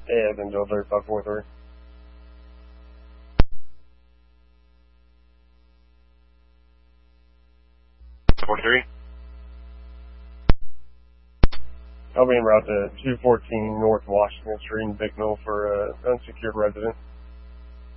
Yeah, I've been Joe 3543. 43. I'll be en route to 214 North Washington Street in Bicknell for an unsecured resident.